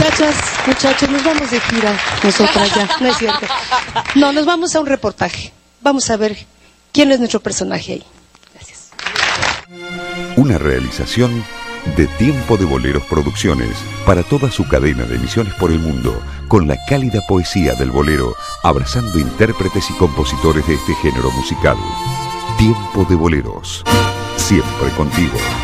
Muchachos, nos vamos de gira, nosotras ya, no es cierto. No, nos vamos a un reportaje. Vamos a ver quién es nuestro personaje ahí. Gracias. Una realización de Tiempo de Boleros Producciones para toda su cadena de emisiones por el mundo, con la cálida poesía del bolero, abrazando intérpretes y compositores de este género musical. Tiempo de Boleros, siempre contigo.